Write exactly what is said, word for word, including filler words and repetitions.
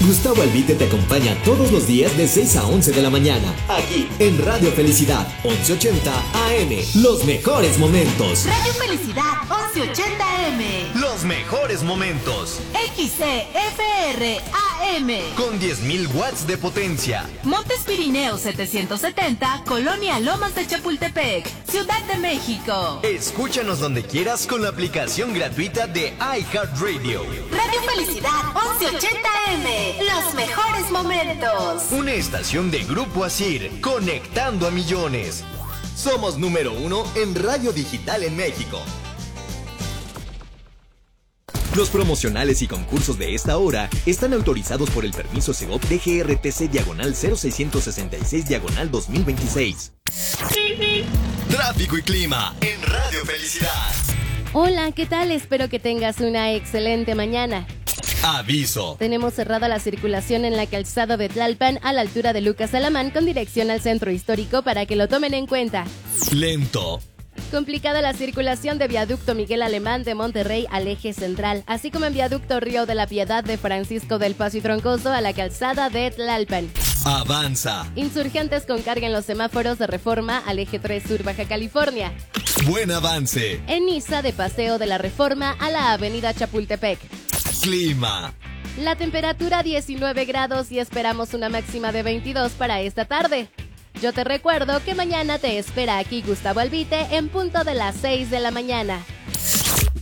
Gustavo Albite te acompaña todos los días de seis a once de la mañana, aquí en Radio Felicidad, once ochenta A M. Los mejores momentos. Radio Felicidad, once ochenta A M. Los mejores momentos. X C F R A M. Con diez mil watts de potencia. Montes Pirineos setecientos setenta, Colonia Lomas de Chapultepec, Ciudad de México. Escúchanos donde quieras con la aplicación gratuita de iHeartRadio. Radio Felicidad, once ochenta A M. Los mejores momentos. Una estación de Grupo Asir, conectando a millones. Somos número uno en radio digital en México. Los promocionales y concursos de esta hora están autorizados por el permiso Segov D G R T C diagonal cero seiscientos sesenta y seis diagonal dos mil veintiséis. Tráfico y clima en Radio Felicidad. Hola, ¿qué tal? Espero que tengas una excelente mañana. Aviso. Tenemos cerrada la circulación en la calzada de Tlalpan a la altura de Lucas Alamán con dirección al centro histórico para que lo tomen en cuenta. Lento. Complicada la circulación de viaducto Miguel Alemán de Monterrey al eje central, así como en viaducto Río de la Piedad de Francisco del Paso y Troncoso a la calzada de Tlalpan. Avanza. Insurgentes con carga en los semáforos de Reforma al eje tres Sur Baja California. Buen avance. En Niza de Paseo de la Reforma a la avenida Chapultepec. Clima. La temperatura diecinueve grados y esperamos una máxima de veintidós para esta tarde. Yo te recuerdo que mañana te espera aquí Gustavo Albite en punto de las seis de la mañana.